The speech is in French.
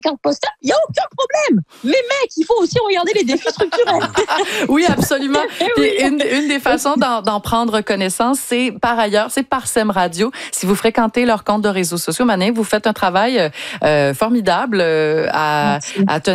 carte postale, il n'y a aucun problème. Mais mec, il faut aussi regarder les défis structurels. Oui, absolument. Puis une des façons d'en prendre connaissance, c'est par ailleurs, c'est par SEM Radio. Si vous fréquentez leur compte de réseaux sociaux, Mané, vous faites un travail formidable à tenir